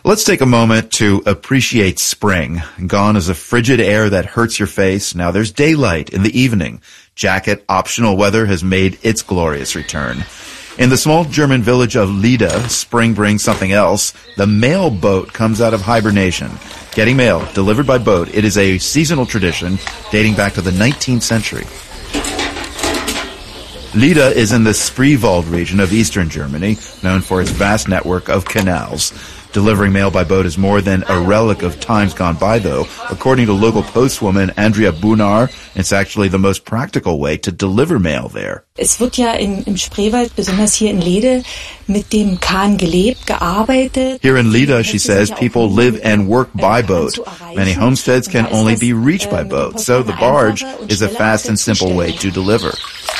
Let's take a moment to appreciate spring. Gone is the frigid air that hurts your face. Now there's daylight in the evening. Jacket optional weather has made its glorious return. In the small German village of Lida, spring brings something else. The mail boat comes out of hibernation. Getting mail delivered by boat, it is a seasonal tradition dating back to the 19th century. Lida is in the Spreewald region of eastern Germany, known for its vast network of canals. Delivering mail by boat is more than a relic of times gone by, though. According to local postwoman Andrea Bunar, it's actually the most practical way to deliver mail there. Es wird ja im Spreewald, besonders hier in Lede, mit dem Kahn gelebt, gearbeitet. Here in Lida, she says, people live and work by boat. Many homesteads can only be reached by boat, so the barge is a fast and simple way to deliver.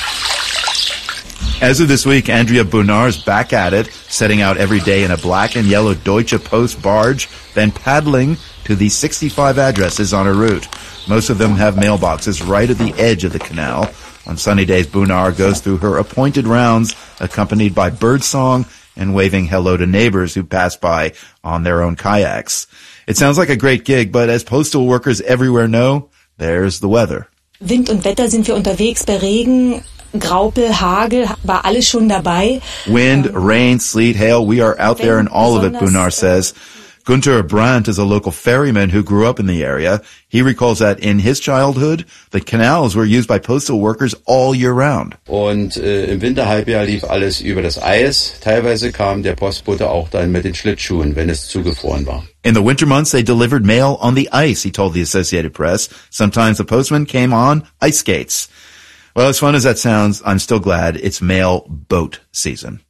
As of this week, Andrea Bunar is back at it, setting out every day in a black and yellow Deutsche Post barge, then paddling to the 65 addresses on her route. Most of them have mailboxes right at the edge of the canal. On sunny days, Bunar goes through her appointed rounds, accompanied by birdsong and waving hello to neighbors who pass by on their own kayaks. It sounds like a great gig, but as postal workers everywhere know, there's the weather. Wind und Wetter sind wir unterwegs bei Regen. Graupel, Hagel, war alles schon dabei. Wind, rain, sleet, hail, we are out there in all of it, Bunar says. Gunter Brandt is a local ferryman who grew up in the area. He recalls that in his childhood, the canals were used by postal workers all year round. Und im Winterhalbjahr lief alles über das Eis. Teilweise kam der Postbote auch dann mit den Schlittschuhen, wenn es zugefroren war. In the winter months, they delivered mail on the ice, he told the Associated Press. Sometimes the postman came on ice skates. Well, as fun as that sounds, I'm still glad it's mail boat season.